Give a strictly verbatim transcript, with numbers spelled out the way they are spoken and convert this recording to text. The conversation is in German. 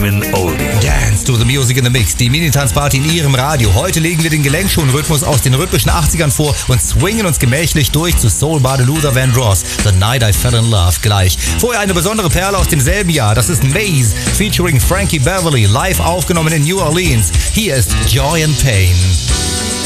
German Oldie. Dance to the Music in the Mix, die Mini-Tanzparty in Ihrem Radio. Heute legen wir den Gelenkschuhenrhythmus aus den rhythmischen achtzigern vor und swingen uns gemächlich durch zu Soul Bar de Luther Vandross, The Night I Fell in Love, gleich. Vorher eine besondere Perle aus demselben Jahr, das ist Maze, featuring Frankie Beverly, live aufgenommen in New Orleans. Hier ist Joy and Pain.